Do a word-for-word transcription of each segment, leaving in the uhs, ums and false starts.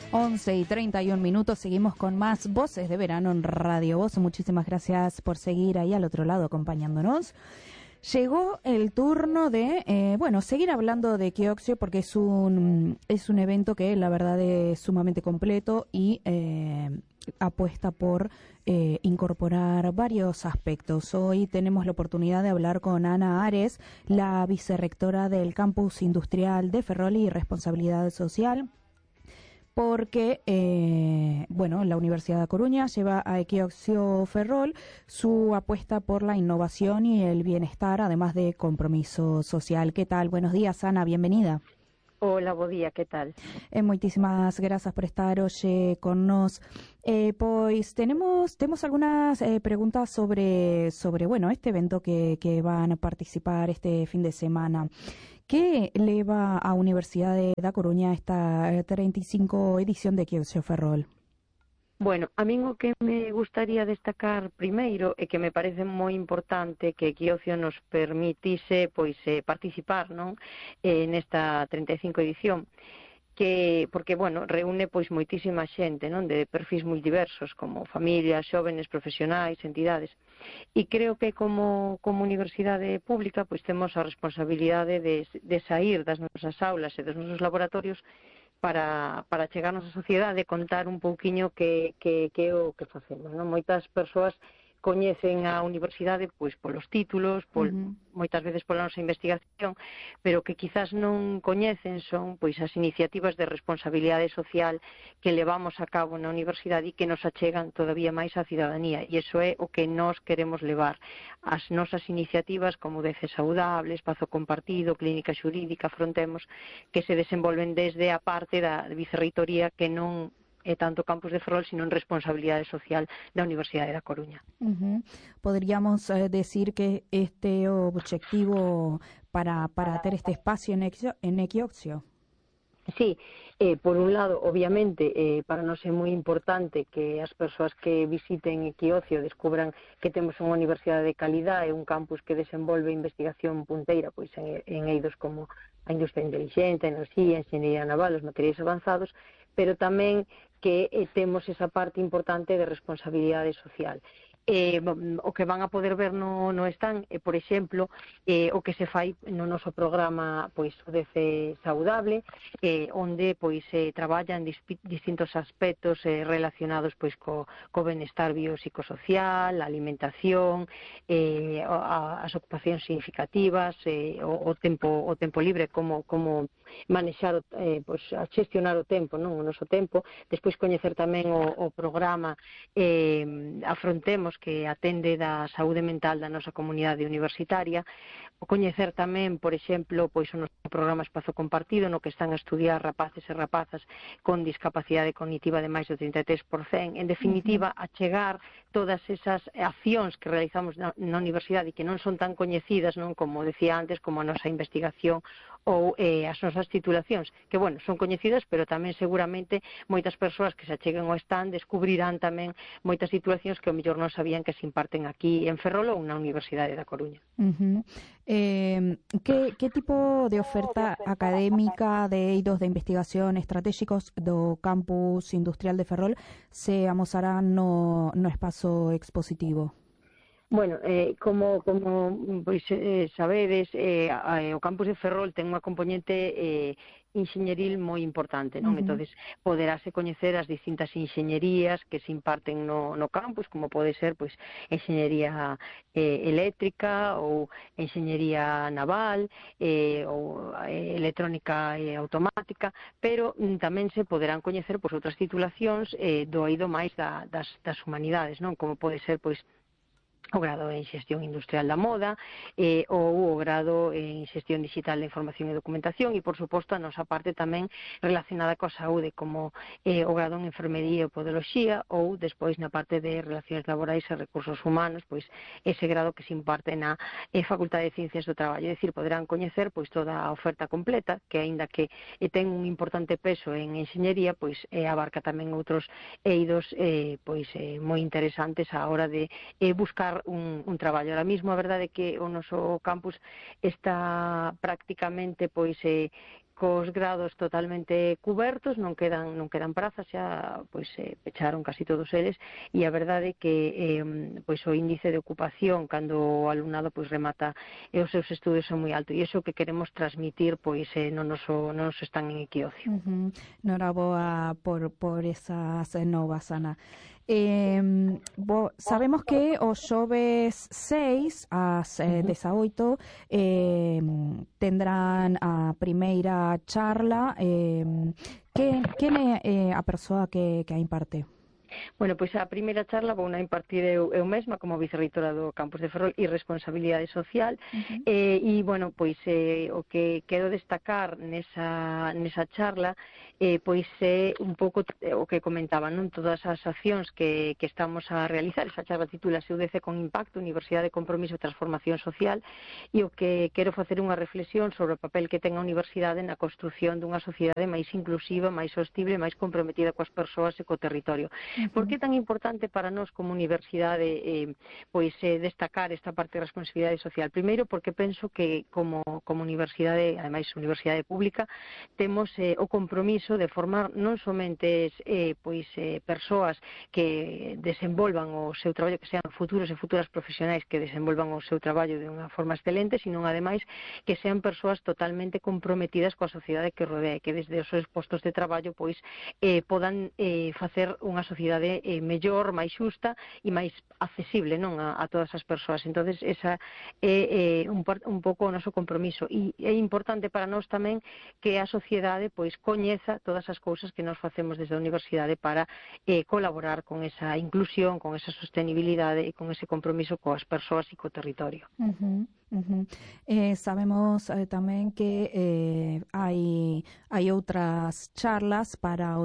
once y treinta y un minutos, seguimos con más Voces de Verano en Radio Voz. Muchísimas gracias por seguir ahí al otro lado acompañándonos. Llegó el turno de, eh, bueno, seguir hablando de Equioxio porque es un, es un evento que la verdad es sumamente completo y eh, apuesta por eh, incorporar varios aspectos. Hoy tenemos la oportunidad de hablar con Ana Ares, la vicerrectora del Campus Industrial de Ferrol y Responsabilidad Social, porque, eh, bueno, la Universidad de Coruña lleva a Equioxio Ferrol su apuesta por la innovación y el bienestar, además de compromiso social. ¿Qué tal? Buenos días, Ana, bienvenida. Hola, bo día, que tal? Eh, moitísimas grazas por estar hoxe con nos. Eh, pois tenemos temos algunhas eh, preguntas sobre sobre bueno, este evento que que van a participar este fin de semana. Que leva a Universidade da Coruña esta treinta e cinco edición de Equioxio Ferrol? Bueno, a min o que me gustaría destacar primeiro e que me parece moi importante que Equioxio nos permitise pois eh, participar, non, eh, nesta treinta e cinco edición, que porque bueno, reúne pois moitísima xente, non, de perfis moi diversos, como familias, xóvenes, profesionais, entidades. E creo que como como universidade pública pois temos a responsabilidade de de saír das nosas aulas e dos nosos laboratorios para, para chegarnos á sociedade e contar un pouquiño que, que, que é o que facemos, non? Moitas persoas coñecen a universidade pois polos títulos, pol, uh-huh. moitas veces pola nosa investigación, pero que quizás non coñecen son pois as iniciativas de responsabilidade social que levamos a cabo na universidade e que nos achegan todavía máis á cidadanía, e iso é o que nós queremos levar. As nosas iniciativas como D C Saudable, Espazo Compartido, Clínica Xurídica, Afrontemos, que se desenvolven desde a parte da vicerreitoría que non é tanto Campus de Ferrol, sino en responsabilidade social da Universidade da Coruña. Uh-huh. Podríamos eh, decir que este objetivo para, para ter este espacio en, Equio, en Equioxio. Sí, eh, por un lado, obviamente, eh, para nós é moi importante que as persoas que visiten Equioxio descubran que temos unha universidade de calidade e un campus que desenvolve investigación punteira pois en, en eidos como a industria inteligente, a enerxía, a enxeñería naval, os materiais avanzados, pero tamén que eh, temos esa parte importante de responsabilidade social. Eh, o que van a poder ver no, no stand é, eh, por exemplo, eh, o que se fai no noso programa pois o D C Saudable, eh, onde pois se eh, traballan distintos aspectos eh, relacionados pois co, co benestar biopsicosocial, a alimentación, eh, a, as ocupacións significativas, eh, o, o tempo o tempo libre, como como manexar eh, pois a xestionar o tempo, non, o noso tempo. Despois coñecer tamén o, o programa eh, Afrontemos, que atende da saúde mental da nosa comunidade universitaria, o coñecer tamén, por exemplo, pois o noso programa Espazo Compartido, no que están a estudiar rapaces e rapazas con discapacidade cognitiva de máis do trinta e tres por cento. En definitiva, a chegar todas esas accións que realizamos na, na universidade e que non son tan coñecidas, non, como decía antes, como a nosa investigación ou eh, as nosas titulacións, que, bueno, son coñecidas, pero tamén seguramente moitas persoas que se acheguen ao stand descubrirán tamén moitas titulacións que ao mellor non sabían que se imparten aquí en Ferrol ou na Universidade da Coruña. Uh-huh. Eh, que, que tipo de oferta académica de eidos de investigación estratégicos do Campus Industrial de Ferrol se amosarán no, no espazo expositivo? Bueno, eh, como, como pois, eh, sabedes, eh, a, o campus de Ferrol ten unha componente eh, enxeñeril moi importante, non? Uh-huh. Entonces, poderase coñecer as distintas enxeñerías que se imparten no, no campus, como pode ser, pois, enxeñería eh, eléctrica ou enxeñería naval, eh, ou eh, electrónica e automática, pero mm, tamén se poderán coñecer, pois, outras titulacións eh, do eido máis da, das, das humanidades, non? Como pode ser, pois, o grado en xestión industrial da moda eh, ou o grado en xestión digital da información e documentación e, por suposto, a nosa parte tamén relacionada coa saúde, como eh, o grado en enfermería e podoloxía, ou despois na parte de relacións laborais e recursos humanos, pois ese grado que se imparte na eh, Facultade de Ciencias do Traballo. É dicir, poderán coñecer pois toda a oferta completa, que aínda que eh, ten un importante peso en enxeñería, pois eh, abarca tamén outros eidos eh, pois eh, moi interesantes á hora de eh, buscar Un, un traballo. Ahora mismo a verdade é que o noso campus está prácticamente pois eh, cos grados totalmente cubertos, non quedan non quedan prazas, xa pois eh, pecharon casi todos eles, e a verdade é que eh, pois o índice de ocupación cando o alumnado pois remata e os seus estudos son moi alto, e iso que queremos transmitir pois eh, non nos o, non nos están en equiocio. Uh-huh. Noraboa por, por esas novas, Ana. Eh, bo, sabemos que os xoves seis ás eh, dezaoito eh, tendrán a primeira charla. Eh, que, quen é eh, a persoa que, que a imparte? Bueno, pois a primeira charla vou na impartir eu, eu mesma como vicerreitora do Campus de Ferrol e Responsabilidade Social. Uh-huh. eh, e, bueno, pois eh, o que quero destacar nesa, nesa charla eh, pois é un pouco o que comentaba, non? Todas as accións que, que estamos a realizar. Esa charla titula U D C con Impacto, Universidade de Compromiso e Transformación Social, e o que quero facer unha reflexión sobre o papel que ten a universidade na construción dunha sociedade máis inclusiva, máis sostible, máis comprometida coas persoas e co territorio. Por que é tan importante para nós como universidade eh, pois eh, destacar esta parte de responsabilidade social? Primeiro, porque penso que como, como universidade, ademais universidade pública, temos eh, o compromiso de formar non somente eh, pois eh, persoas que desenvolvan o seu traballo, que sean futuros e futuras profesionais que desenvolvan o seu traballo de unha forma excelente, sino ademais que sean persoas totalmente comprometidas coa sociedade que rodea, que desde os seus postos de traballo pois eh, podan eh, facer unha sociedade eh, mellor, máis xusta e máis accesible, non, a, a todas as persoas. Entonces, esa é eh, un, un pouco o noso compromiso, e é importante para nós tamén que a sociedade pois coñeza todas as cousas que nós facemos desde a universidade para eh, colaborar con esa inclusión, con esa sostenibilidade e con ese compromiso coas persoas e co territorio. Uh-huh. Uh-huh. Eh, sabemos eh, tamén que eh, hai hai outras charlas para o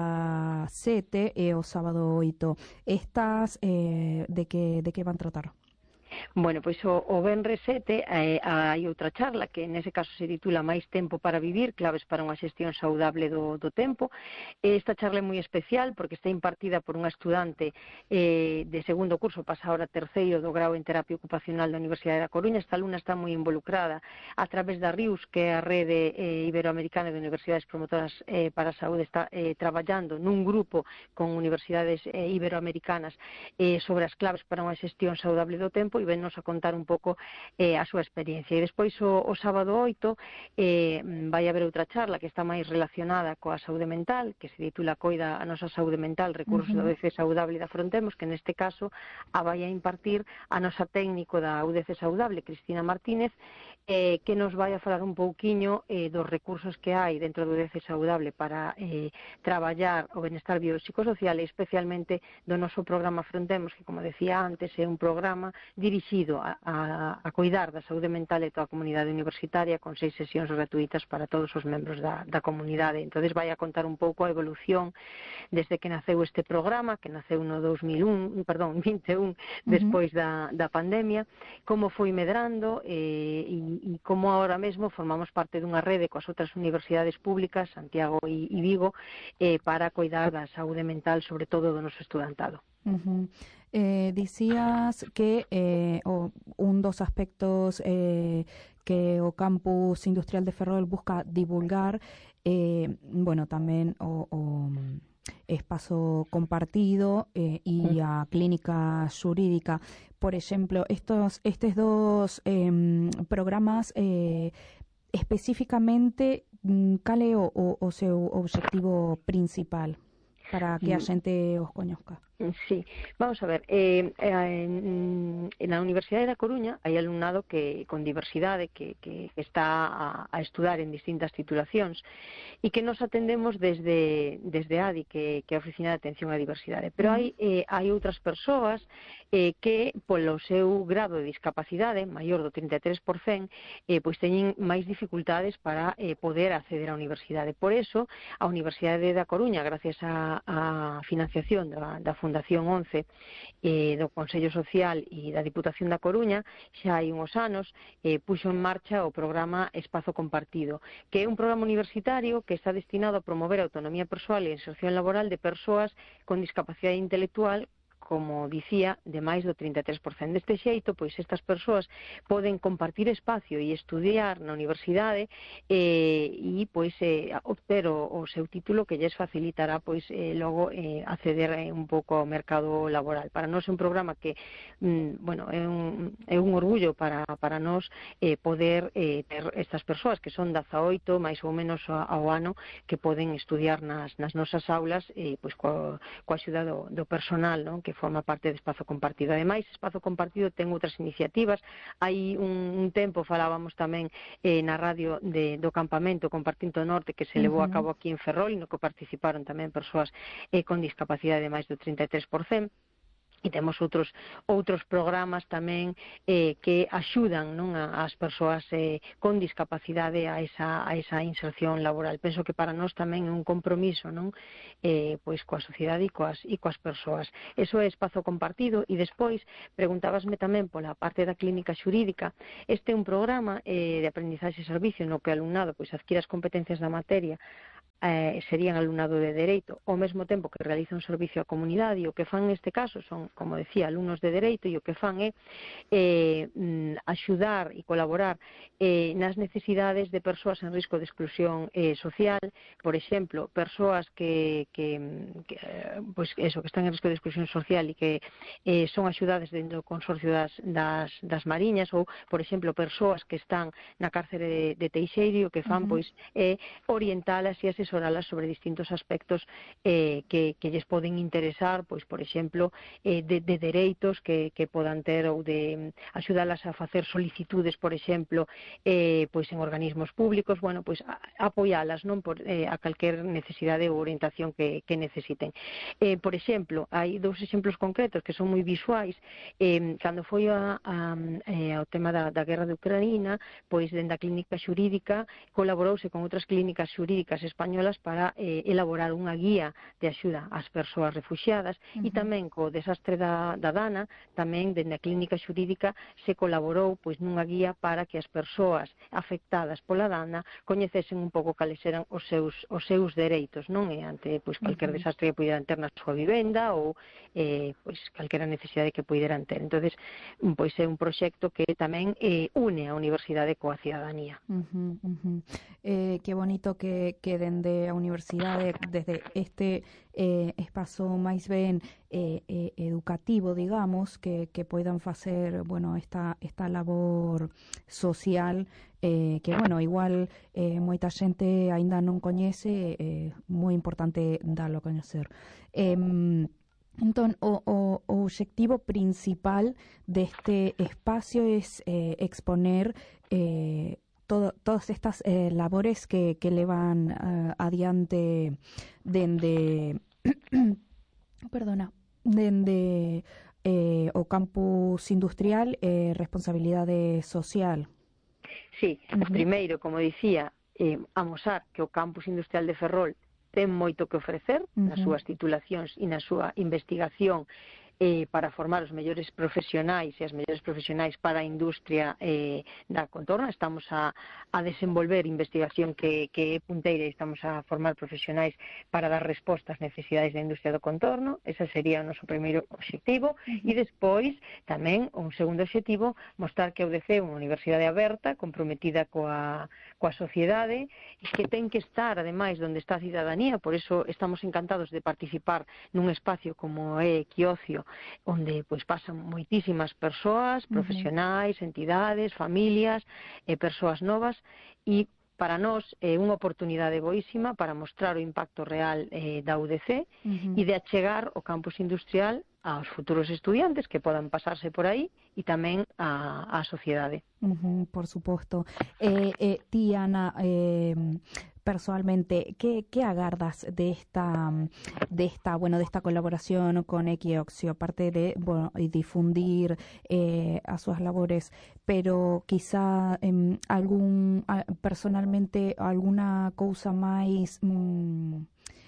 día sete e o sábado oito. Estas eh, de que de que van tratar? Bueno, pois o, o venres sete eh, hai outra charla que nese caso se titula Máis tempo para vivir, claves para unha xestión saudable do, do tempo. Esta charla é moi especial porque está impartida por unha estudante eh, de segundo curso, pasa ahora terceiro do grau en terapia ocupacional da Universidade da Coruña. Esta alumna está moi involucrada a través da RIUS, que é a Rede eh, Iberoamericana de Universidades Promotoras eh, para a Saúde, está eh, traballando nun grupo con universidades eh, iberoamericanas eh, sobre as claves para unha xestión saudable do tempo, e vennos a contar un pouco eh, a súa experiencia. E despois o, o sábado oito eh, vai haber outra charla que está máis relacionada coa saúde mental, que se titula Coida a nosa saúde mental, recursos uh-huh. da U D C saudable e da afrontemos, que neste caso a vai a impartir a nosa técnico da U D C saudable, Cristina Martínez, eh, que nos vai a falar un pouquiño eh, dos recursos que hai dentro do U D C saudable para eh, traballar o benestar biopsicosocial, e especialmente do noso programa Afrontemos, que, como decía antes, é un programa dirixido a, a, a cuidar da saúde mental de toda a comunidade universitaria, con seis sesións gratuitas para todos os membros da, da comunidade. Entonces vai a contar un pouco a evolución desde que naceu este programa, que naceu no dos mil un, perdón, vinte e un, despois da, da pandemia, como foi medrando eh, e, e como ahora mesmo formamos parte dunha rede coas outras universidades públicas, Santiago e, e Vigo, eh, para cuidar da saúde mental, sobre todo do noso estudantado. Uh-huh. Eh, dicías que eh, oh, un dos aspectos eh, que o Campus Industrial de Ferrol busca divulgar, eh, bueno, tamén o, o espazo compartido eh, e a clínica xurídica. Por exemplo, estos estes dos eh, programas eh, especificamente, cal é o, o seu obxectivo principal para que a xente os coñezca? Sí, vamos a ver, eh, en, en a Universidade da Coruña hai alumnado que con diversidade que, que está a, a estudar en distintas titulacións e que nos atendemos desde desde A D I, que, que é a Oficina de Atención á Diversidade, pero hai, eh, hai outras persoas eh, que polo seu grado de discapacidade maior do trinta e tres por cento eh, pois teñen máis dificultades para eh, poder acceder á universidade. Por eso, a Universidade da Coruña, gracias a, a financiación da, da Fundación once eh, do Consello Social e da Diputación da Coruña, xa hai uns anos eh, puxo en marcha o programa Espazo Compartido, que é un programa universitario que está destinado a promover a autonomía persoal e a inserción laboral de persoas con discapacidade intelectual como dicía, de máis do trinta e tres por cento. Deste xeito, pois estas persoas poden compartir espacio e estudiar na universidade eh, e pois eh, obter o, o seu título, que lles facilitará pois eh, logo eh, acceder eh, un pouco ao mercado laboral. Para nós é un programa que mm, bueno, é un, é un orgullo para, para nós eh, poder eh, ter estas persoas que son dezaoito máis ou menos ao ano, que poden estudiar nas, nas nosas aulas eh, pois coa, coa axuda do, do personal, non? Que forma parte de Espazo Compartido. Ademais, Espazo Compartido ten outras iniciativas. Hai un, un tempo falábamos tamén eh, na radio de, do campamento Compartindo Norte, que se levou a cabo aquí en Ferrol, no que participaron tamén persoas eh, con discapacidade de máis do trinta e tres por cento. E temos outros outros programas tamén eh, que axudan, non, as persoas eh, con discapacidade a esa, a esa inserción laboral. Penso que para nós tamén é un compromiso, non, eh, pois coa sociedade e coas, e coas persoas. Eso é Espazo Compartido. E despois preguntábasme tamén pola parte da clínica xurídica. Este é un programa eh, de aprendizaxe e servicio no que o alumnado pois adquire as competencias da materia. Eh, serían alumnado de Dereito, ao mesmo tempo que realiza un servicio á comunidade. E o que fan neste caso son, como decía, alumnos de Dereito, e o que fan é eh, axudar e colaborar eh, nas necesidades de persoas en risco de exclusión eh, social. Por exemplo, persoas que, que, que pues eso, que están en risco de exclusión social e que eh, son axudadas dentro do consorcio das, das, das Mariñas, ou, por exemplo, persoas que están na cárcere de, de Teixeiro, e o que fan, uh-huh. pois, é orientalas e asesoralas sobre distintos aspectos eh, que, que lles poden interesar, pois, por exemplo, eh, de, de dereitos que, que podan ter, ou de axudalas a facer solicitudes, por exemplo, eh, pois en organismos públicos, bueno, pois a, apoialas, non, por eh, a calquer necesidade ou orientación que, que necesiten. Eh, por exemplo, hai dous exemplos concretos que son moi visuais. Eh, cando foi a, a, a, o tema da, da guerra de Ucrania, pois dende a clínica xurídica colaborouse con outras clínicas xurídicas españolas para eh, elaborar unha guía de axuda ás persoas refuxiadas. Uh-huh. E tamén co desastre da, da Dana, tamén dende a clínica xurídica se colaborou pois nunha guía para que as persoas afectadas pola Dana coñecesen un pouco cales eran os seus, os seus dereitos, non, e ante pois calquer uh-huh. desastre que puideran ter na súa vivenda, ou eh, pois calquera necesidade que puideran ter. Entonces, pois é un proxecto que tamén eh, une a universidade coa cidadanía. Uh-huh, uh-huh. Eh, qué bonito que, que dende a universidade, desde este eh, espazo máis ben eh, eh, educativo, digamos, que, que poidan facer, bueno, esta, esta labor social, eh, que, bueno, igual eh, moita xente aínda non coñece, eh, moi importante dalo a coñecer. Eh, Entón, o, o, o obxectivo principal deste espacio es eh, exponer eh, todo, todas estas eh, labores que, que levan uh, adiante dende perdona, dende eh, o campus industrial e eh, responsabilidade social. Sí, uh-huh. Primeiro, como dicía, eh, amosar que o campus industrial de Ferrol ten moito que ofrecer uh-huh. nas súas titulacións e na súa investigación eh, para formar os mellores profesionais e as mellores profesionais para a industria eh, da contorna. Estamos a, a desenvolver investigación que, que é punteira, e estamos a formar profesionais para dar resposta ás necesidades da industria do contorno. Ese sería o noso primeiro obxectivo. Uh-huh. E despois, tamén, un segundo obxectivo, mostrar que a U D C é unha universidade aberta, comprometida coa, coa sociedade, e que ten que estar, ademais, onde está a cidadanía. Por eso estamos encantados de participar nun espacio como é Equiocio, onde pois pasan moitísimas persoas, profesionais, entidades, familias, e persoas novas, e para nós é unha oportunidade boísima para mostrar o impacto real eh, da U D C uh-huh. e de achegar o campus industrial aos futuros estudiantes que podan pasarse por aí, e tamén a, a sociedade. Uh-huh, por suposto. Eh, eh, ti, Ana, eh, personalmente, ¿qué, qué agardas de esta, de esta, bueno, de esta colaboración con Equioxio, aparte de, bueno, difundir eh, a sus labores, pero quizá eh, algún, personalmente, alguna cousa máis mm,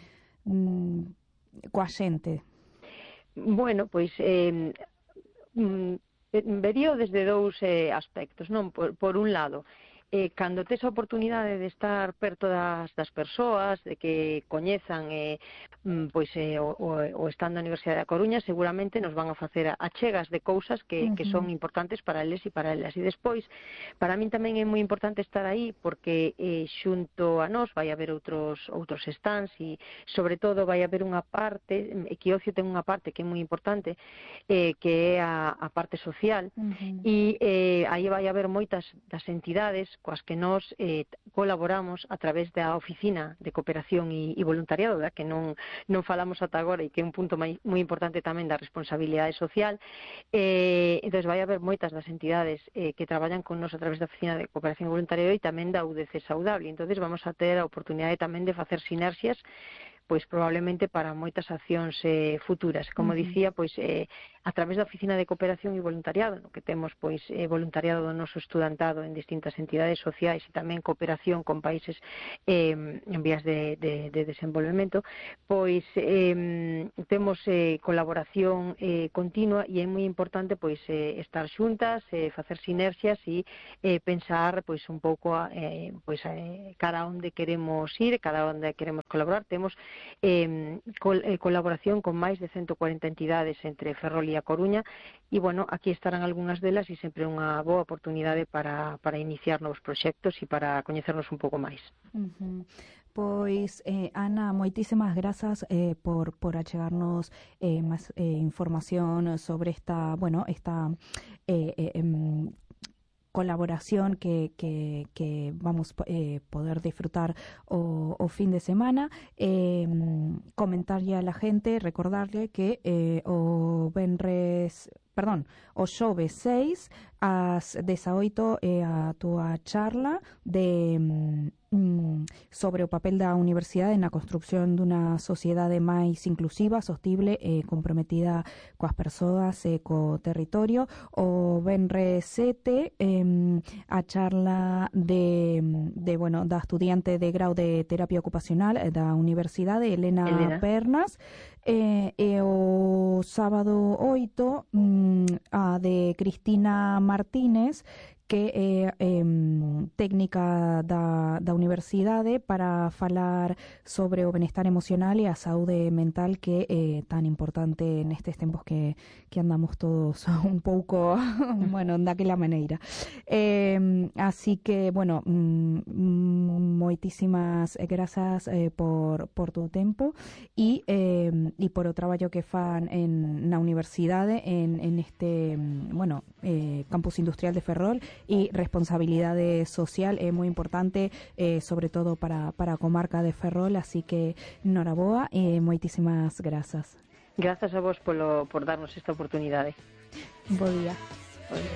mm, coa xente? Bueno, pois eh, mm, verío desde dous eh, aspectos, non? Por, por un lado, eh, cando tes a oportunidade de estar perto das, das persoas, de que coñezan eh, pois, eh, o, o, o estando na Universidade da Coruña, seguramente nos van a facer achegas de cousas que, uh-huh. que son importantes para eles e para elas. E despois, para min tamén é moi importante estar aí porque eh, xunto a nós vai haber outros outros stands e, sobre todo, vai haber unha parte, Equiocio ten unha parte que é moi importante, eh, que é a, a parte social, uh-huh. e eh, aí vai haber moitas das entidades coas que nós eh, colaboramos a través da Oficina de Cooperación e, e Voluntariado, da que non, non falamos ata agora e que é un punto moi, moi importante tamén da responsabilidade social. Eh, entón, vai haber moitas das entidades eh, que traballan con nós a través da Oficina de Cooperación e Voluntariado e tamén da U D C Saudable. Entón, vamos a ter a oportunidade tamén de facer sinerxias, pois probablemente para moitas accións eh, futuras. Como uh-huh. dicía, pois eh, a través da Oficina de Cooperación e Voluntariado, no que temos pois eh, voluntariado do noso estudantado en distintas entidades sociais e tamén cooperación con países eh, en vías de, de, de desenvolvemento, pois eh, temos eh, colaboración eh, continua e é moi importante pois eh, estar xuntas, eh, facer sinerxias e eh, pensar pois un pouco eh, pois eh, cara onde queremos ir, cara onde queremos colaborar. Temos Eh, col, eh, colaboración con máis de ciento cuarenta entidades entre Ferrol e a Coruña e, bueno, aquí estarán algunhas delas e sempre unha boa oportunidade para, para iniciar novos proxectos e para coñecernos un pouco máis. Uh-huh. Pois, eh, Ana, moitísimas grazas eh, por, por achegarnos eh, máis eh, información sobre esta, bueno, esta eh, eh, eh, colaboración que, que, que vamos a eh, poder disfrutar o, o fin de semana. Eh, comentarle a la gente, recordarle que eh, o venres, perdón, o xoves seis ás dezaoito é a túa charla de mm, sobre o papel da universidade na construción dunha sociedade máis inclusiva, sostible e comprometida coas persoas e co territorio. O venres sete eh, a charla de, de bueno, da estudiante de grau de terapia ocupacional da Universidade, Elena, Elena. Pernas, eh, e o sábado oito mm, a de Cristina Martínez, que é eh, técnica da, da universidade, para falar sobre o benestar emocional e a saúde mental, que é tan importante nestes tempos que, que andamos todos un pouco, bueno, daquela maneira. Eh, así que, bueno, moitísimas grazas eh, por, por tu tempo e, eh, e por o traballo que fan en, na universidade en, en este, bueno, eh, campus industrial de Ferrol. E responsabilidade social é moi importante, eh, sobre todo para, para a comarca de Ferrol, así que noraboa e moitísimas grazas. Grazas a vos polo, por darnos esta oportunidade. Bo día. Bo día.